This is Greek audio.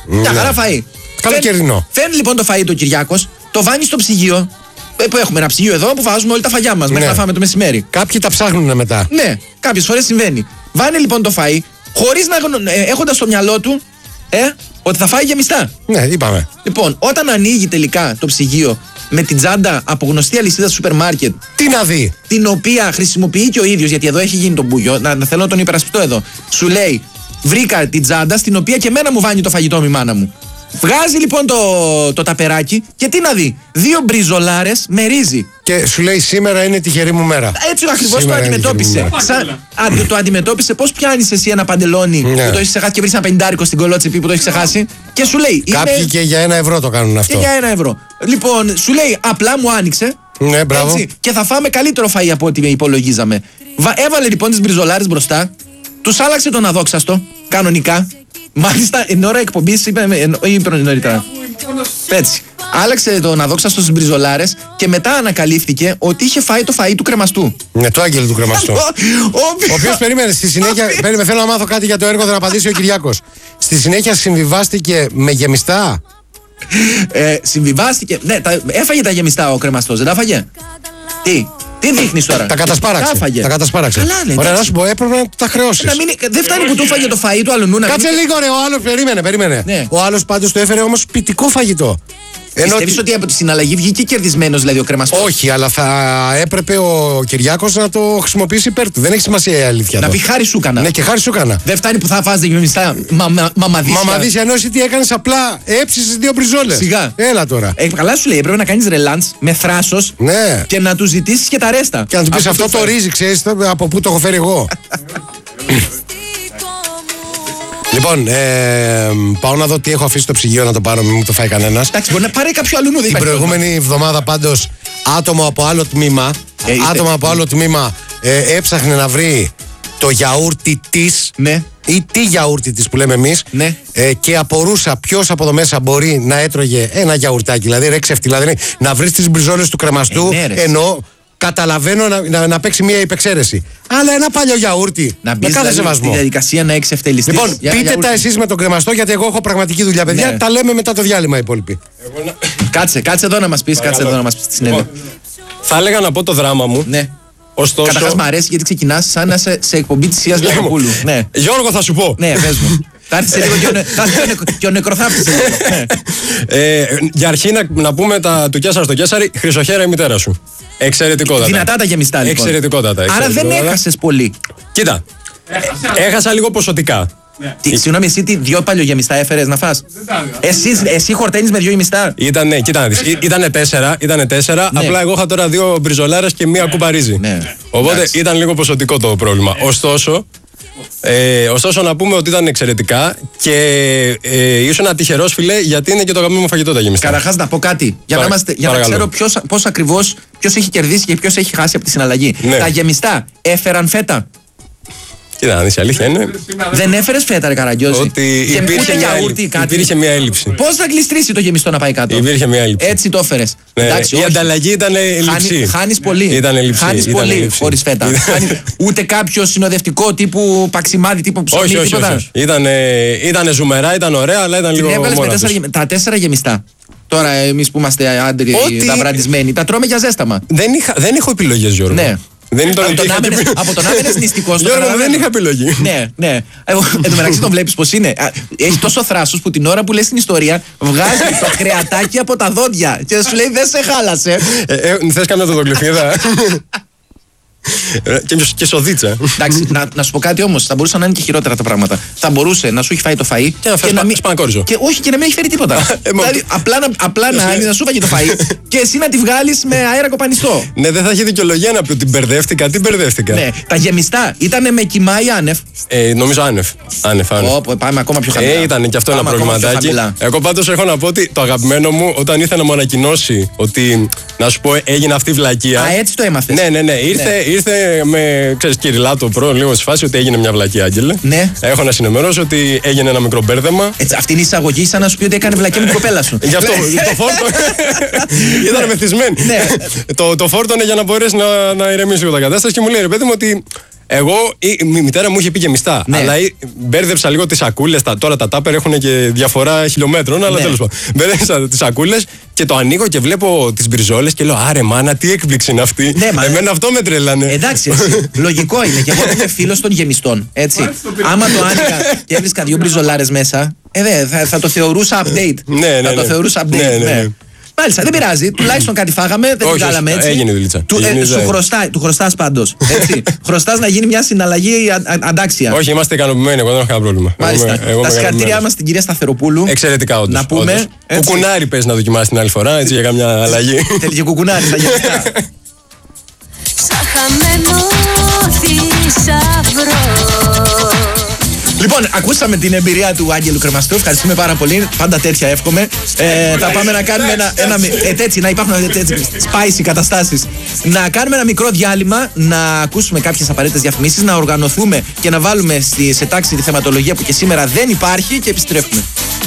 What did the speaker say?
Μια χαρά φαΐ. Καλοκαιρινό. Φέρνει λοιπόν το φαΐ του Κυριάκος, το βάνει στο ψυγείο. Που έχουμε ένα ψυγείο εδώ που βάζουμε όλοι τα φαγιά μας μέχρι να φάμε το μεσημέρι. Κάποιοι τα ψάχνουν μετά. Ναι, κάποιες φορές συμβαίνει. Βάνει λοιπόν το φαΐ, χωρίς να έχοντας στο μυαλό του ότι θα φάει γεμιστά. Ναι, είπαμε. Λοιπόν, όταν ανοίγει τελικά το ψυγείο με την τσάντα από γνωστή αλυσίδα σούπερ μάρκετ. Τι να δει. Την οποία χρησιμοποιεί και ο ίδιος, γιατί εδώ έχει γίνει τον μπούγιο. Θέλω να τον υπερασπιστώ εδώ. Σου λέει, βρήκα την τσάντα στην οποία και εμένα μου βάνει το φαγητό η μάνα μου. Βγάζει λοιπόν το ταπεράκι και τι να δει. 2 μπριζολάρες με ρύζι. Και σου λέει σήμερα είναι τυχερή μου μέρα. Έτσι ακριβώς το αντιμετώπισε. Το αντιμετώπισε πώς πιάνεις εσύ ένα παντελόνι που το έχεις ξεχάσει και βρεις ένα 50 στην κολότσεπη που το έχεις ξεχάσει. Και σου λέει. Κάποιοι και για €1 το κάνουν αυτό. Και για €1. Λοιπόν, σου λέει απλά μου άνοιξε. Ναι, μπράβο. Έτσι, και θα φάμε καλύτερο φαΐ από ό,τι υπολογίζαμε. Έβαλε λοιπόν τις μπριζολάρες μπροστά. Τους άλλαξε τον αδόξαστο. Κανονικά. Μάλιστα, εν ώρα εκπομπής είπε νωρίτερα. Έτσι. Άλλαξε τον αδόξαστο στις μπριζολάρες και μετά ανακαλύφθηκε ότι είχε φάει το φαΐ του κρεμαστού. Ναι, το άγγελο του κρεμαστού. Ο οποίος περίμενε στη συνέχεια. Θέλω να μάθω κάτι για το έργο, θα απαντήσει ο Κυριάκος. Στη συνέχεια συμβιβάστηκε με γεμιστά. Συμβιβάστηκε. Ναι, έφαγε τα γεμιστά ο κρεμαστός, δεν τα έφαγε. Τι δείχνεις τώρα. Τα κατασπάραξε. Καλά, ναι. Ωραία, να σου πω, έπρεπε να τα χρεώσεις. Δεν φτάνει που του έφαγε το φαΐ του αλλού. Κάτσε λίγο, ρε, ο άλλος περίμενε. Ναι. Ο άλλος πάντως του έφερε όμως ποιητικό φαγητό. Πιστεύεις ότι από τη συναλλαγή βγήκε κερδισμένος, δηλαδή ο κρεμαστός? Όχι, αλλά θα έπρεπε ο Κυριάκος να το χρησιμοποιήσει υπέρ του. Δεν έχει σημασία η αλήθεια. Να πει χάρη σου έκανα. Ναι, και χάρη σου έκανα. Δεν φτάνει που θα φας γεμιστά μαμαδίσια. Μαμαδίσια, ενώ εσύ τι έκανες, απλά έψησες 2 μπριζόλες. Σιγά. Έλα τώρα. Καλά σου λέει, έπρεπε να κάνεις ρελάντς με θράσος. Ναι. Και να του ζητήσεις και τα ρέστα. Και να του πεις αυτό το ρύζι, ξέρεις από πού το έχω φέρει εγώ. Λοιπόν, πάω να δω τι έχω αφήσει στο ψυγείο να το πάρω, μην μου το φάει κανένας. Εντάξει, μπορεί να πάρει κάποιο αλλού. Την προηγούμενη εβδομάδα πάντως άτομο από άλλο τμήμα έψαχνε να βρει το γιαούρτι της. Ναι. Ή τι γιαούρτι της που λέμε εμείς. Ναι. Και απορούσα ποιος από εδώ μέσα μπορεί να έτρωγε ένα γιαουρτάκι. Δηλαδή ρε ξεφτυλά, δηλαδή να βρεις τις μπριζόλες του κρεμαστού. Ενώ καταλαβαίνω να παίξει μια υπεξαίρεση. Αλλά ένα παλιό γιαούρτι. Να με κάθε σεβασμό. Στη διαδικασία να έχεις ευτελιστείς. Λοιπόν, πείτε τα εσείς με τον κρεμαστό, γιατί εγώ έχω πραγματική δουλειά, παιδιά. Ναι. Τα λέμε μετά το διάλειμμα οι υπόλοιποι. Κάτσε εδώ να μας πεις. Κάτσε εδώ να μας πεις τη συνέντευξη. Θα έλεγα να πω το δράμα μου. Ναι. Ωστόσο. Καταρχάς μ' αρέσει γιατί ξεκινάς σαν να είσαι σε εκπομπή της Ιας Λιακοπούλου. Ναι. Γιώργο, θα σου πω. Ναι, πες μου. Θα έρθει σε λίγο και ο νεκροθάφτης. Για αρχή να πούμε του Κέσσαρα στο Κέσσαρι, χρυσοχέρα η μητέρα σου. Εξαιρετικότατα. Δυνατά τα γεμιστά λοιπόν. Εξαιρετικότατα. Άρα δεν έχασες πολύ. Κοίτα. Έχασα λίγο ποσοτικά. Συγγνώμη, εσύ 2 παλιογεμιστά έφερες να φας? Εσύ χορταίνεις με 2 γεμιστά? Ήτανε 4, απλά εγώ είχα τώρα 2 μπριζολάρες και 1 κούπα ρύζι. Οπότε ήταν λίγο ποσοτικό το πρόβλημα. Ωστόσο να πούμε ότι ήταν εξαιρετικά και ήσουν τυχερός, φίλε, γιατί είναι και το αγαπημένο μου φαγητό τα γεμιστά. Καταρχάς να πω κάτι, για να ξέρω πώς ακριβώς, ποιος έχει κερδίσει και ποιος έχει χάσει από τη συναλλαγή. Τα γεμιστά έφεραν φέτα? Κοίτα, αν η αλήθεια είναι. Δεν έφερες φέτα, ρε Καραγκιόζη? Ότι υπήρχε μια έλλειψη. Πώς θα γλιστρήσει το γεμιστό να πάει κάτω? Υπήρχε μια έλλειψη. Έτσι το έφερες. Η ανταλλαγή ήταν λειψή. Χάνεις πολύ. Χάνεις πολύ χωρίς φέτα. Ούτε κάποιο συνοδευτικό τύπου παξιμάδι, τύπου ψωμί, τίποτα? Όχι. Ήταν ζουμερά, ήταν ωραία, αλλά ήταν λίγο μόνα. Τα 4 γεμιστά. Τώρα εμείς που είμαστε άντροι δαυραντισμένοι, τα τρώμε για ζέσταμα. Δεν έχω επιλογές, Γιώργο. Ναι. Από τον άμενες νηστικός. Γιώργο, δεν είχα επιλογή. Ναι. Εν τω μεταξύ τον βλέπεις πως είναι. Έχει τόσο θράσος που την ώρα που λες την ιστορία βγάζει το κρεατάκι από τα δόντια και σου λέει δεν σε χάλασε. Θες καμιά τοδοκλειφίδα? Και σοδίτσα. Εντάξει, να σου πω κάτι όμως. Θα μπορούσαν να είναι και χειρότερα τα πράγματα. Θα μπορούσε να σου έχει φάει το φαΐ και να μην σπανακόριζω. Και όχι, και να μην έχει φέρει τίποτα. Δηλαδή, απλά να σου φάγει το φαΐ και εσύ να τη βγάλεις με αέρα κοπανιστό. Ναι, δεν θα έχει δικαιολογία να πει ότι μπερδεύτηκα. Τι μπερδεύτηκα? Ναι, τα γεμιστά ήταν με κοιμά ή άνευ? Νομίζω άνευ. Πάμε ακόμα πιο χαμηλά. Ήταν και αυτό ένα προβληματάκι. Εγώ πάντως έχω να πω ότι το αγαπημένο μου, όταν ήθελε να μου ανακοινώσει ότι, να σου πω, έγινε αυτή η βλακεία. Α, έτσι το έμαθες? Ναι. Ήρθε με, ξέρεις, κυριλάτο πρώτο λίγο στη φάση ότι έγινε μια βλακεία, Άγγελε. Ναι. Έχω να συνημερώσω ότι έγινε ένα μικρό μπέρδεμα. Έτσι, αυτή είναι η εισαγωγή, σαν να σου πει ότι έκανε βλακεία με την κοπέλα σου. Γι' αυτό το φόρτο. Ήταν μεθυσμένη. Το φόρτωνε για να μπορέσει να ηρεμήσει λίγο τα κατάσταση και μου λέει, ρε παιδί μου, ότι Εγώ, η μητέρα μου είχε πει και μιστά. Ναι. Αλλά μπέρδεψα λίγο τις σακούλες. Τώρα τα τάπερ έχουν και διαφορά χιλιόμετρων. Αλλά τέλος πάντων. Μπέρδεψα τις σακούλες και το ανοίγω και βλέπω τις μπριζόλες και λέω: άρε, μάνα, τι έκπληξη είναι αυτή. Ναι, εμένα αυτό με τρελάνε. Εντάξει, έτσι. Λογικό είναι. Και εγώ είμαι φίλος των γεμιστών. Έτσι. Άμα το άνοιγα και έβρισκα 2 μπριζολάρες μέσα, θα το θεωρούσα update. Ναι. Θα το θεωρούσα update. Ναι. Μάλιστα, δεν πειράζει. Τουλάχιστον κάτι φάγαμε, δεν την κάναμε έτσι. Έγινε δουλίτσα. Του χρωστάς πάντως. Χρωστάς να γίνει μια συναλλαγή αντάξια. Όχι, είμαστε ικανοποιημένοι. Εγώ δεν έχω κανένα πρόβλημα. Μάλιστα. Τα συγχαρητήριά μας στην κυρία Σταθεροπούλου. Εξαιρετικά, όντως. Να πούμε. Κουκουνάρι πες να δοκιμάσει την άλλη φορά, έτσι για καμιά αλλαγή. Θέλει και κουκουνάρι στα γεμιστά. Λοιπόν, ακούσαμε την εμπειρία του Άγγελου Κρεμαστού. Ευχαριστούμε πάρα πολύ. Πάντα τέτοια εύχομαι. Θα πάμε να κάνουμε έτσι, να υπάρχουν spicy καταστάσεις. Να κάνουμε ένα μικρό διάλειμμα, να ακούσουμε κάποιες απαραίτητες διαφημίσεις, να οργανωθούμε και να βάλουμε σε τάξη τη θεματολογία που και σήμερα δεν υπάρχει και επιστρέφουμε.